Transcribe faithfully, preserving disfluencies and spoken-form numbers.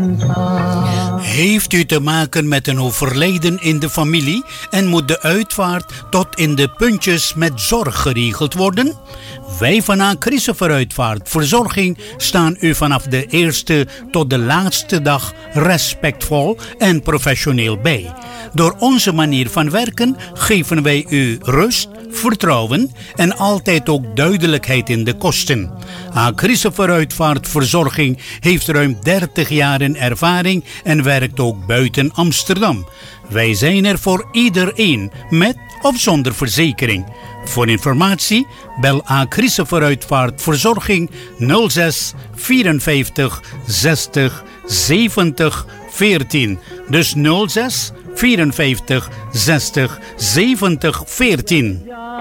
Heeft u te maken met een overlijden in de familie en moet de uitvaart tot in de puntjes met zorg geregeld worden? Wij van A. Christopher Uitvaart Verzorging staan u vanaf de eerste tot de laatste dag respectvol en professioneel bij. Door onze manier van werken geven wij u rust, vertrouwen en altijd ook duidelijkheid in de kosten. A. Christopher Uitvaart Verzorging heeft ruim dertig jaar in ervaring en werkt ook buiten Amsterdam. Wij zijn er voor iedereen, met of zonder verzekering. Voor informatie bel A. Christopher Uitvaart Verzorging nul zes vierenvijftig zestig zeventig veertien. Dus nul zes vierenvijftig zestig zeventig veertien.